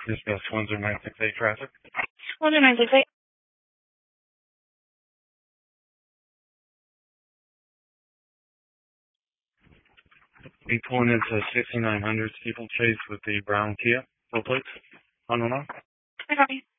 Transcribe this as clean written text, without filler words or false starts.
Discuss Windsor 968 traffic. Windsor 968. Be pulling into 6900 Steeplechase with the brown Kia. Full plates. On and on. I copy.